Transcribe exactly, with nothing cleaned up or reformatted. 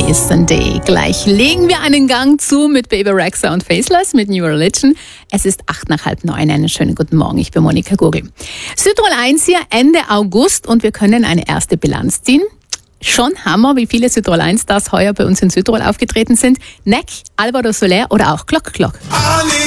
Sunny Sunday. Gleich legen wir einen Gang zu mit Bebe Rexha und Faceless mit New Religion. Es ist acht nach halb neun. Einen schönen guten Morgen. Ich bin Monika Gurgel. Südtirol eins hier Ende August und wir können eine erste Bilanz ziehen. Schon Hammer, wie viele Südtirol eins Stars heuer bei uns in Südtirol aufgetreten sind. Neck, Alvaro Soler oder auch Glock Glock. Ali